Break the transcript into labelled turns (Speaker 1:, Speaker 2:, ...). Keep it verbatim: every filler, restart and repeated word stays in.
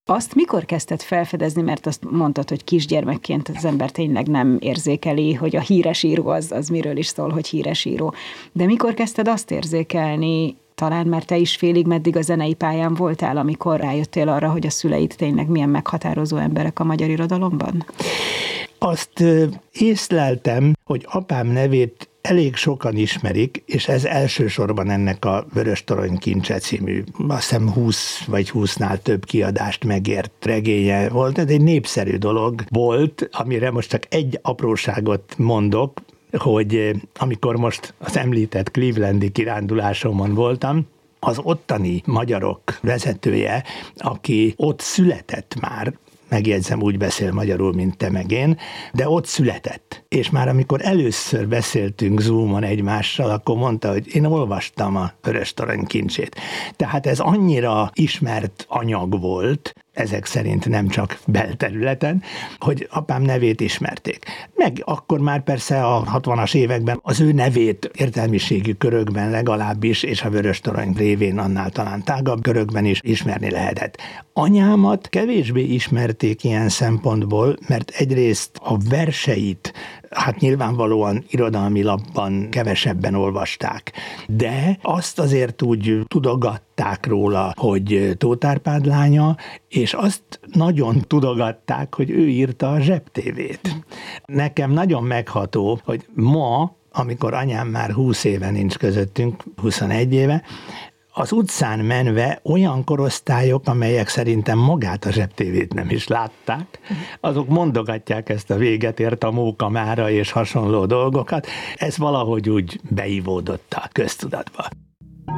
Speaker 1: Azt mikor kezdted felfedezni, mert azt mondtad, hogy kisgyermekként az ember tényleg nem érzékeli, hogy a híres író az, az miről is szól, hogy híres író. De mikor kezdted azt érzékelni, talán mert te is félig meddig a zenei pályán voltál, amikor rájöttél arra, hogy a szüleid tényleg milyen meghatározó emberek a magyar irodalomban?
Speaker 2: Azt észleltem, hogy apám nevét elég sokan ismerik, és ez elsősorban ennek a Vöröstorony kincse című, azt hiszem húsz vagy húsznál több kiadást megért regénye volt. Ez egy népszerű dolog volt, amire most csak egy apróságot mondok, hogy amikor most az említett clevelandi kirándulásomon voltam, az ottani magyarok vezetője, aki ott született már, megjegyzem, úgy beszél magyarul, mint te meg én, de ott született. És már amikor először beszéltünk Zoomon egymással, akkor mondta, hogy én olvastam a Vöröstorony kincsét. Tehát ez annyira ismert anyag volt, ezek szerint nem csak belterületen, hogy apám nevét ismerték. Meg akkor már persze a hatvanas években az ő nevét értelmiségi körökben legalábbis, és a Vöröstorony révén annál talán tágabb körökben is ismerni lehetett. Anyámat kevésbé ismerték ilyen szempontból, mert egyrészt a verseit, hát nyilvánvalóan irodalmi lapban kevesebben olvasták, de azt azért úgy tudogatták róla, hogy Tóth Árpád lánya, és azt nagyon tudogatták, hogy ő írta a zsebtévét. Nekem nagyon megható, hogy ma, amikor anyám már húsz éve nincs közöttünk, huszonegy éve, az utcán menve olyan korosztályok, amelyek szerintem magát a zsebtévét nem is látták, azok mondogatják ezt a véget ért a móka mára és hasonló dolgokat. Ez valahogy úgy beivódott a köztudatba.